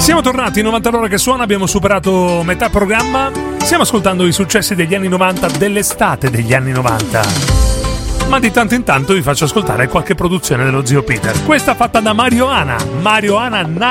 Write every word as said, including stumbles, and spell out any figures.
Siamo tornati, novanta l'ora che suona, abbiamo superato metà programma. Stiamo ascoltando i successi degli anni novanta, dell'estate degli anni novanta. Ma di tanto in tanto vi faccio ascoltare qualche produzione dello zio Peter. Questa fatta da Mario Ana. Mario Ana